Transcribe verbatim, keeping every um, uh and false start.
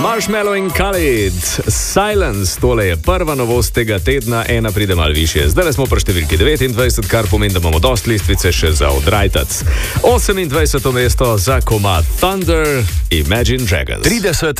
Marshmallow in Khalid, Silence, tole je prva novost tega tedna, ena pride malo višje. Zdaj smo pri številki devetindvajset, kar pomeni, da imamo dost listvice še za odrajtac. osemindvajseto mesto za komad Thunder, Imagine Dragons. trideset